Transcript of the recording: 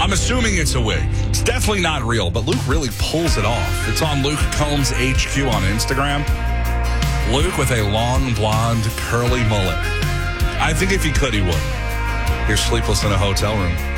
I'm assuming it's a wig. It's definitely not real, but Luke really pulls it off. It's on Luke Combs HQ on Instagram. Luke with a long, blonde, curly mullet. I think if he could, he would. Here's Sleepless in a Hotel Room.